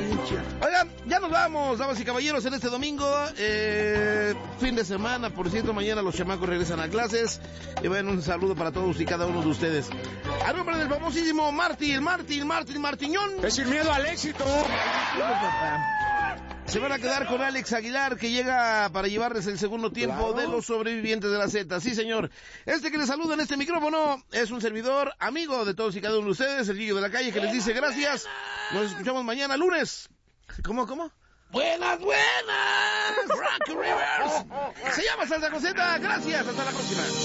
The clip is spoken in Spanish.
Oigan, ya nos vamos, damas y caballeros, en este domingo, fin de semana, por cierto, mañana los chamacos regresan a clases. Y bueno, un saludo para todos y cada uno de ustedes. A nombre del famosísimo Martiñón. Es sin miedo al éxito. Se van a quedar con Alex Aguilar, que llega para llevarles el segundo tiempo de los sobrevivientes de la Z. Sí, señor. Este que les saluda en este micrófono es un servidor, amigo de todos y cada uno de ustedes, el Guillo de la Calle, que les dice gracias. Nos escuchamos mañana lunes. ¿Cómo? ¡Buenas! Rocky Rivers. Se llama Salsa con Z. Gracias. Hasta la próxima.